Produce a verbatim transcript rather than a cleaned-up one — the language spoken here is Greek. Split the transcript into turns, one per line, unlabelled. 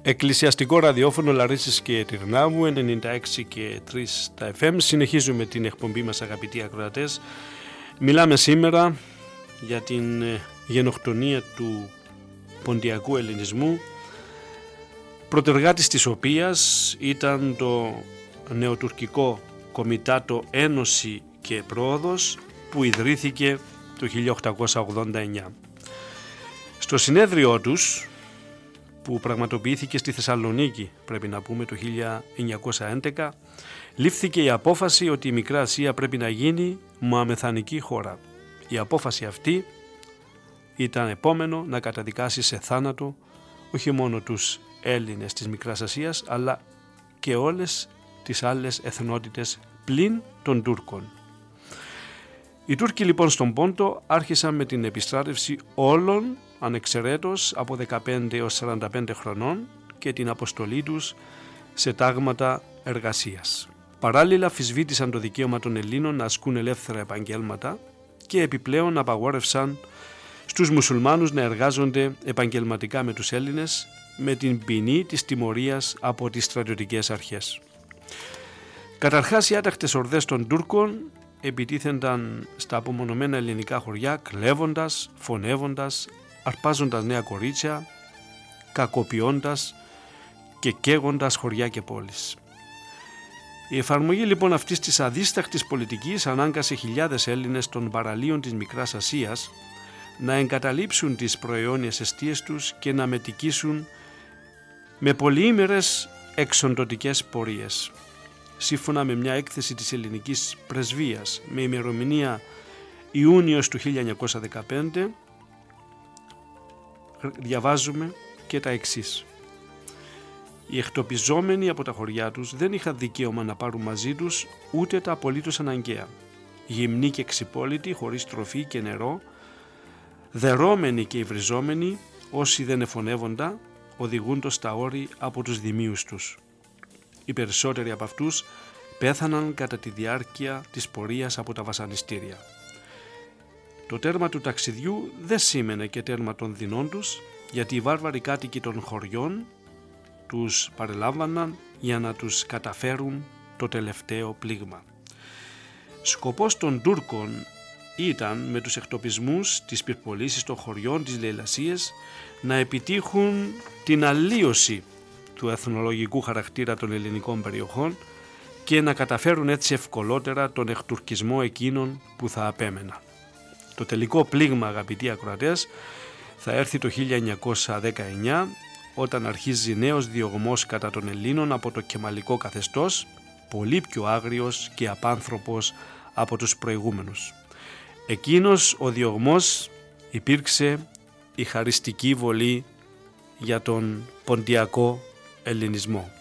Εκκλησιαστικό ραδιόφωνο Λαρίσης και Τυρνάβου, ενενήντα έξι και τρία τα εφ εμ. Συνεχίζουμε την εκπομπή μας, αγαπητοί ακροατές. Μιλάμε σήμερα για την γενοκτονία του ποντιακού ελληνισμού, πρωτεργάτης της οποίας ήταν το νεοτουρκικό κομιτάτο Ένωση και Πρόοδος, που ιδρύθηκε το χίλια οκτακόσια ογδόντα εννιά. Στο συνέδριό τους, που πραγματοποιήθηκε στη Θεσσαλονίκη, πρέπει να πούμε, το χίλια εννιακόσια έντεκα, λήφθηκε η απόφαση ότι η Μικρά Ασία πρέπει να γίνει μοαμεθανική χώρα. Η απόφαση αυτή ήταν επόμενο να καταδικάσει σε θάνατο όχι μόνο τους Έλληνες της Μικράς Ασίας, αλλά και όλες τις άλλες εθνότητες πλην των Τούρκων. Οι Τούρκοι λοιπόν στον Πόντο άρχισαν με την επιστράτευση όλων ανεξαιρέτως από δεκαπέντε έως σαράντα πέντε χρονών και την αποστολή τους σε τάγματα εργασίας. Παράλληλα αμφισβήτησαν το δικαίωμα των Ελλήνων να ασκούν ελεύθερα επαγγέλματα και επιπλέον απαγόρευσαν στους μουσουλμάνους να εργάζονται επαγγελματικά με τους Έλληνες, με την ποινή της τιμωρίας από τις στρατιωτικές αρχές. Καταρχάς, οι άτακτες ορδές των Τούρκων επιτίθενταν στα απομονωμένα ελληνικά χωριά, κλέβοντας, φωνεύοντας, αρπάζοντας νέα κορίτσια, κακοποιώντας και καίγοντας χωριά και πόλεις. Η εφαρμογή λοιπόν αυτής της αδίστακτης πολιτικής ανάγκασε χιλιάδες Έλληνες των παραλίων της Μικράς Ασίας να εγκαταλείψουν τις προαιώνιες εστίες τους και να μετικήσουν με πολυήμερες εξοντωτικές πορείες. Σύμφωνα με μια έκθεση της ελληνικής πρεσβείας με ημερομηνία Ιούνιος του χίλια εννιακόσια δεκαπέντε, διαβάζουμε και τα εξής. Οι εκτοπιζόμενοι από τα χωριά τους δεν είχαν δικαίωμα να πάρουν μαζί τους ούτε τα απολύτως αναγκαία. Γυμνοί και ξυπόλυτοι, χωρίς τροφή και νερό, δερώμενοι και υβριζόμενοι, όσοι δεν εφωνεύοντα, οδηγούντος στα όρη από τους δημίους τους. Οι περισσότεροι από αυτούς πέθαναν κατά τη διάρκεια της πορείας από τα βασανιστήρια. Το τέρμα του ταξιδιού δεν σήμαινε και τέρμα των δεινών τους, γιατί οι βάρβαροι κάτοικοι των χωριών τους παρελάμβαναν για να τους καταφέρουν το τελευταίο πλήγμα. Σκοπός των Τούρκων ήταν με τους εκτοπισμούς, τις πυρπολίσεις των χωριών, τις λαιλασίες, να επιτύχουν την αλλίωση του εθνολογικού χαρακτήρα των ελληνικών περιοχών και να καταφέρουν έτσι ευκολότερα τον εκτουρκισμό εκείνων που θα απέμεναν. Το τελικό πλήγμα, αγαπητοί ακροατές, θα έρθει το χίλια εννιακόσια δεκαεννιά, όταν αρχίζει νέος διωγμός κατά των Ελλήνων από το κεμαλικό καθεστώς, πολύ πιο άγριος και απάνθρωπος από τους προηγούμενους. Εκείνος ο διωγμός υπήρξε η χαριστική βολή για τον ποντιακό ελληνισμό.